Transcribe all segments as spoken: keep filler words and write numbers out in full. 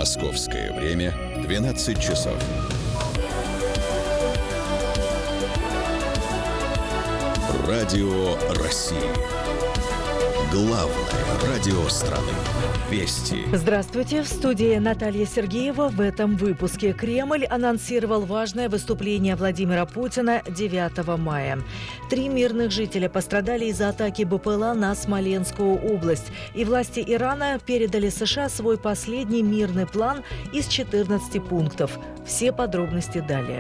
Московское время двенадцать часов. Радио России. Главное радио страны. Вести. Здравствуйте. В студии Наталья Сергеева. В этом выпуске Кремль анонсировал важное выступление Владимира Путина девятого мая. Три мирных жителя пострадали из-за атаки БПЛА на Смоленскую область. И власти Ирана передали США свой последний мирный план из четырнадцати пунктов. Все подробности далее.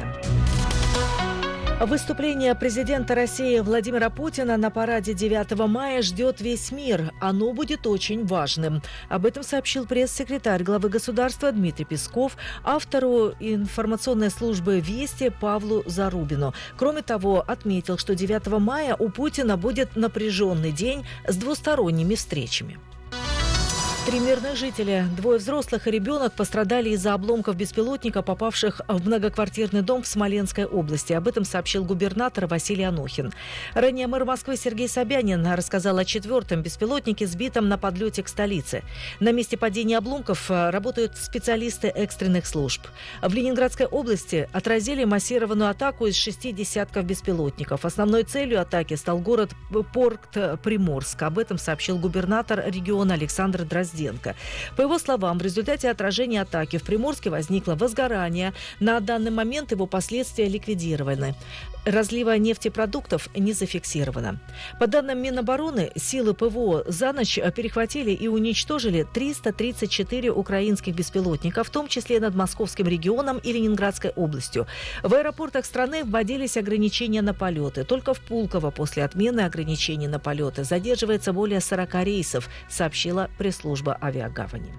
Выступление президента России Владимира Путина на параде девятого мая ждет весь мир. Оно будет очень важным. Об этом сообщил пресс-секретарь главы государства Дмитрий Песков автору информационной службы «Вести» Павлу Зарубину. Кроме того, отметил, что девятого мая у Путина будет напряженный день с двусторонними встречами. Три мирных жителя, двое взрослых и ребенок, пострадали из-за обломков беспилотника, попавших в многоквартирный дом в Смоленской области. Об этом сообщил губернатор Василий Анохин. Ранее мэр Москвы Сергей Собянин рассказал о четвертом беспилотнике, сбитом на подлете к столице. На месте падения обломков работают специалисты экстренных служб. В Ленинградской области отразили массированную атаку из шести десятков беспилотников. Основной целью атаки стал город Порт-Приморск. Об этом сообщил губернатор региона Александр Дрозденко. По его словам, в результате отражения атаки в Приморске возникло возгорание. На данный момент его последствия ликвидированы. Разлива нефтепродуктов не зафиксировано. По данным Минобороны, силы ПВО за ночь перехватили и уничтожили триста тридцать четыре украинских беспилотника, в том числе над Московским регионом и Ленинградской областью. В аэропортах страны вводились ограничения на полеты. Только в Пулково после отмены ограничений на полеты задерживается более сорока рейсов, сообщила пресс-служба авиагавани.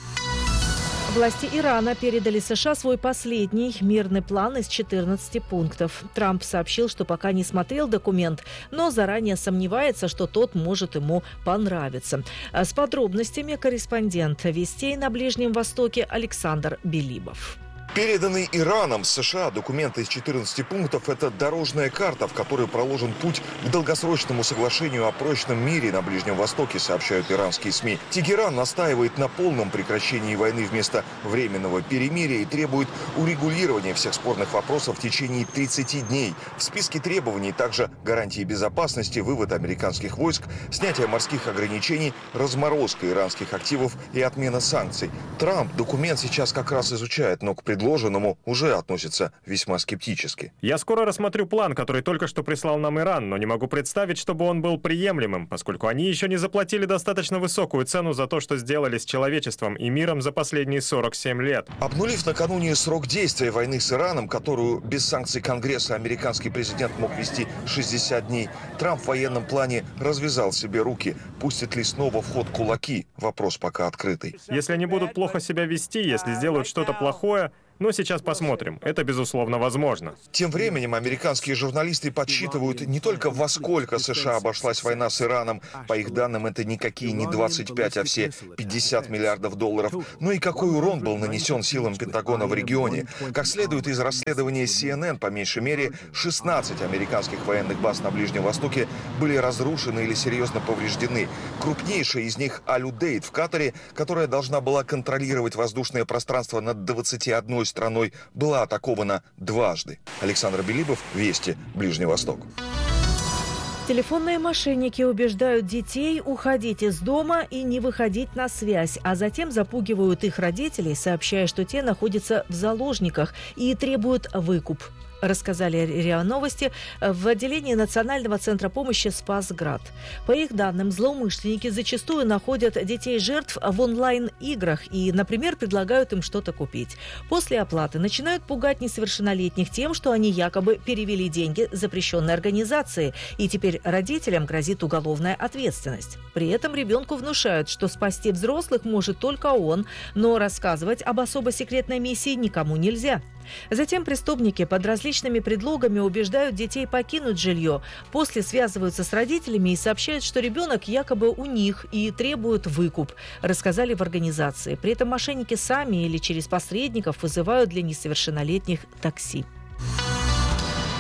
Власти Ирана передали США свой последний мирный план из четырнадцати пунктов. Трамп сообщил, что пока не смотрел документ, но заранее сомневается, что тот может ему понравиться. С подробностями корреспондент «Вестей» на Ближнем Востоке Александр Белибов. Переданный Ираном США документ из четырнадцати пунктов – это дорожная карта, в которой проложен путь к долгосрочному соглашению о прочном мире на Ближнем Востоке, сообщают иранские СМИ. Тегеран настаивает на полном прекращении войны вместо временного перемирия и требует урегулирования всех спорных вопросов в течение тридцати дней. В списке требований также гарантии безопасности, вывод американских войск, снятие морских ограничений, разморозка иранских активов и отмена санкций. Трамп документ сейчас как раз изучает, но к предложенному уже относится весьма скептически. Я скоро рассмотрю план, который только что прислал нам Иран, но не могу представить, чтобы он был приемлемым, поскольку они еще не заплатили достаточно высокую цену за то, что сделали с человечеством и миром за последние сорок семь лет. Обнулив накануне срок действия войны с Ираном, которую без санкций Конгресса американский президент мог вести шестьдесят дней, Трамп в военном плане развязал себе руки. Пустят ли снова в ход кулаки? Вопрос пока открытый. Если они будут плохо себя вести, если сделают что-то плохое, но сейчас посмотрим. Это, безусловно, возможно. Тем временем американские журналисты подсчитывают не только во сколько США обошлась война с Ираном, по их данным это никакие не двадцать пять, а все пятьдесят миллиардов долларов, но и какой урон был нанесен силам Пентагона в регионе. Как следует из расследования си эн эн, по меньшей мере шестнадцать американских военных баз на Ближнем Востоке были разрушены или серьезно повреждены. Крупнейшая из них Аль-Удейд в Катаре, которая должна была контролировать воздушное пространство над двадцатью одной страной, была атакована дважды. Александр Белибов, Вести, Ближний Восток. Телефонные мошенники убеждают детей уходить из дома и не выходить на связь, а затем запугивают их родителей, сообщая, что те находятся в заложниках и требуют выкуп. Рассказали РИА Новости в отделении Национального центра помощи «Спасград». По их данным, злоумышленники зачастую находят детей жертв в онлайн-играх и, например, предлагают им что-то купить. После оплаты начинают пугать несовершеннолетних тем, что они якобы перевели деньги запрещенной организации, и теперь родителям грозит уголовная ответственность. При этом ребенку внушают, что спасти взрослых может только он, но рассказывать об особо секретной миссии никому нельзя. Затем преступники под различными предлогами убеждают детей покинуть жилье. После связываются с родителями и сообщают, что ребенок якобы у них и требуют выкуп, рассказали в организации. При этом мошенники сами или через посредников вызывают для несовершеннолетних такси.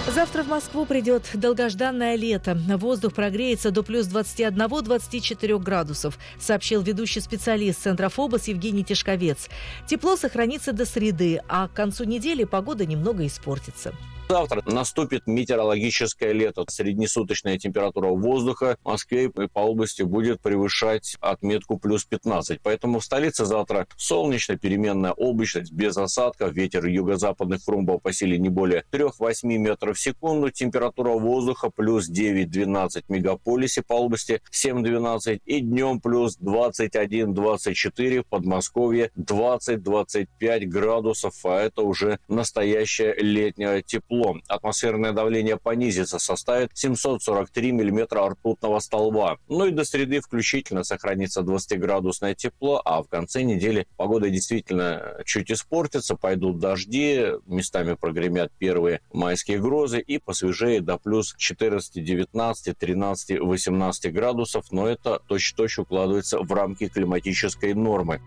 Завтра в Москву придет долгожданное лето. Воздух прогреется до плюс двадцати одного — двадцати четырёх градусов, сообщил ведущий специалист Центра ФОБОС Евгений Тишковец. Тепло сохранится до среды, а к концу недели погода немного испортится. Завтра наступит метеорологическое лето. Среднесуточная температура воздуха в Москве и по области будет превышать отметку плюс пятнадцать. Поэтому в столице завтра солнечно, переменная облачность, без осадков. Ветер юго-западных фрумбов по силе не более трёх-восьми метров в секунду. Температура воздуха плюс девять-двенадцать в мегаполисе, по области семь-двенадцать. И днем плюс двадцать один — двадцать четыре, в Подмосковье двадцать — двадцать пять градусов. А это уже настоящее летнее тепло. Атмосферное давление понизится, составит семьсот сорок три миллиметра ртутного столба. Ну и до среды включительно сохранится двадцатиградусное тепло, а в конце недели погода действительно чуть испортится, пойдут дожди, местами прогремят первые майские грозы и посвежее до плюс четырнадцати, девятнадцати, тринадцати, восемнадцати градусов, но это точь-в-точь укладывается в рамки климатической нормы.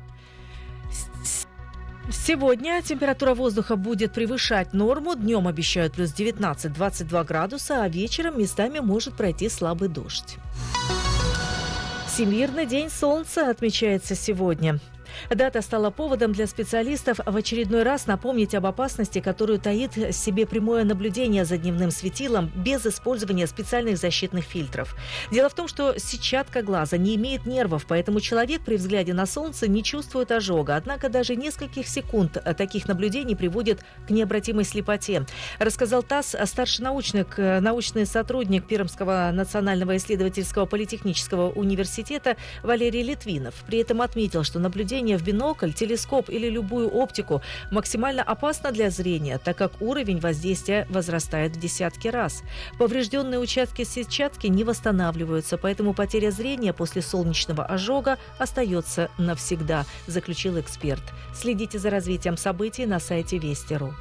Сегодня температура воздуха будет превышать норму. Днем обещают плюс девятнадцать — двадцать два градуса, а вечером местами может пройти слабый дождь. Всемирный день солнца отмечается сегодня. Дата стала поводом для специалистов в очередной раз напомнить об опасности, которую таит в себе прямое наблюдение за дневным светилом без использования специальных защитных фильтров. Дело в том, что сетчатка глаза не имеет нервов, поэтому человек при взгляде на солнце не чувствует ожога. Однако даже нескольких секунд таких наблюдений приводит к необратимой слепоте. Рассказал ТАСС старший научник, научный сотрудник Пермского национального исследовательского политехнического университета Валерий Литвинов. При этом отметил, что наблюдение в бинокль, телескоп или любую оптику максимально опасно для зрения, так как уровень воздействия возрастает в десятки раз. Поврежденные участки сетчатки не восстанавливаются, поэтому потеря зрения после солнечного ожога остается навсегда, заключил эксперт. Следите за развитием событий на сайте Вести точка ру.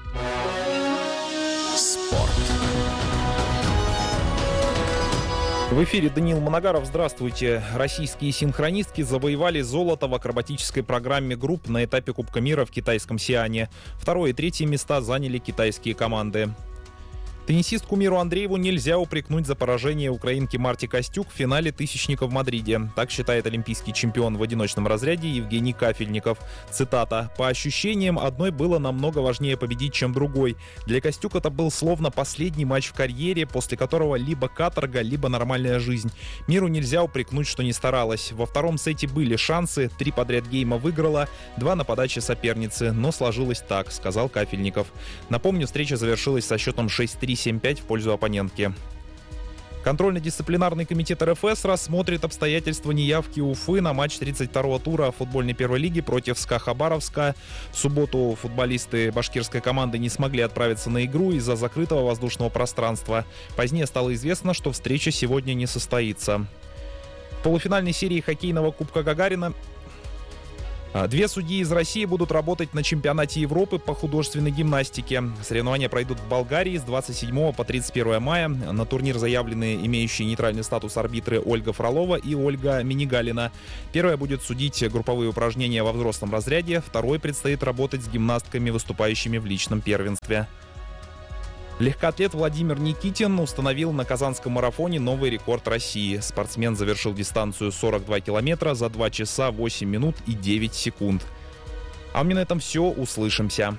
В эфире Даниил Моногаров. Здравствуйте. Российские синхронистки завоевали золото в акробатической программе групп на этапе Кубка мира в китайском Сиане. Второе и третье места заняли китайские команды. Теннисистку Миру Андрееву нельзя упрекнуть за поражение украинки Марти Костюк в финале «Тысячника» в Мадриде. Так считает олимпийский чемпион в одиночном разряде Евгений Кафельников. Цитата. «По ощущениям, одной было намного важнее победить, чем другой. Для Костюк это был словно последний матч в карьере, после которого либо каторга, либо нормальная жизнь. Миру нельзя упрекнуть, что не старалась. Во втором сете были шансы, три подряд гейма выиграла, два на подаче соперницы, но сложилось так», — сказал Кафельников. Напомню, встреча завершилась со счетом шесть-три, семь-пять в пользу оппонентки. Контрольно-дисциплинарный комитет эр эф эс рассмотрит обстоятельства неявки Уфы на матч тридцать второго тура футбольной первой лиги против СКА Хабаровска. В субботу футболисты башкирской команды не смогли отправиться на игру из-за закрытого воздушного пространства. Позднее стало известно, что встреча сегодня не состоится. В полуфинальной серии хоккейного Кубка Гагарина две судьи из России будут работать на чемпионате Европы по художественной гимнастике. Соревнования пройдут в Болгарии с двадцать седьмого по тридцать первое мая. На турнир заявлены имеющие нейтральный статус арбитры Ольга Фролова и Ольга Минигалина. Первая будет судить групповые упражнения во взрослом разряде, второй предстоит работать с гимнастками, выступающими в личном первенстве. Легкоатлет Владимир Никитин установил на Казанском марафоне новый рекорд России. Спортсмен завершил дистанцию сорок два километра за два часа восемь минут и девять секунд. А у меня на этом все. Услышимся.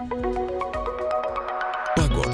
Погода.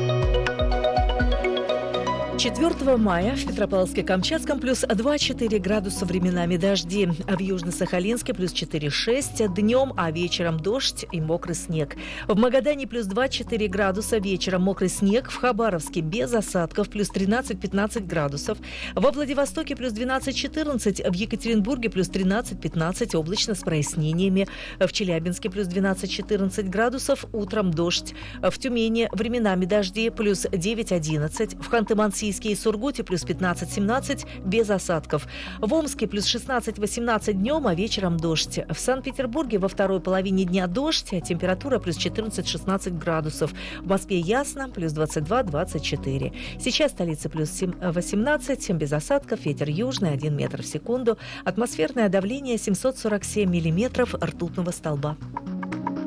четвёртого мая в Петропавловске-Камчатском плюс два-четыре градуса, временами дожди. В Южно-Сахалинске плюс четыре-шесть днем, а вечером дождь и мокрый снег. В Магадане плюс два-четыре градуса, вечером мокрый снег. В Хабаровске без осадков плюс тринадцать-пятнадцать градусов. Во Владивостоке плюс двенадцать-четырнадцать, в Екатеринбурге плюс тринадцать-пятнадцать, облачно с прояснениями. В Челябинске плюс двенадцать-четырнадцать градусов, утром дождь. В Тюмени временами дожди плюс девять-одиннадцать. В Ханты-Мансийске и Сургуте плюс пятнадцать-семнадцать, без осадков. В Омске плюс шестнадцать-восемнадцать днем, а вечером дождь. В Санкт-Петербурге во второй половине дня дождь, а температура плюс четырнадцать-шестнадцать градусов. В Москве ясно, плюс двадцать два-двадцать четыре. Сейчас в столице плюс восемнадцать, без осадков, ветер южный один метр в секунду. Атмосферное давление семьсот сорок семь миллиметров ртутного столба.